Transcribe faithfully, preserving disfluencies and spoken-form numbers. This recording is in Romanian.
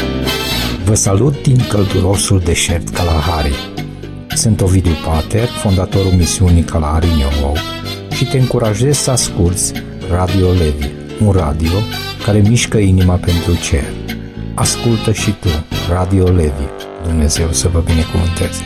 Vă salut din căldurosul deșert Kalahari. Sunt Ovidiu Pater, fondatorul misiunii Kalahari in Your World, și te încurajez să asculți Radio Levi, un radio care mișcă inima pentru cer. Ascultă și tu Radio Levi. Dumnezeu să vă binecuvânteze.